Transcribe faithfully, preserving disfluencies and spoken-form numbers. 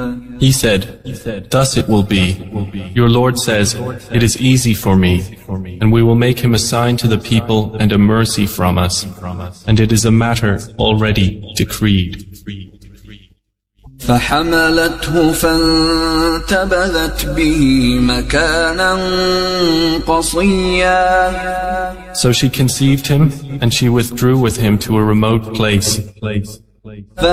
He said, thus it will be. Your Lord says, it is easy for me, and we will make him a sign to the people and a mercy from us, and it is a matter already decreed. فحملته فانتبذت به مكانا قصيا. So she conceived him, and she withdrew with him to a remote place.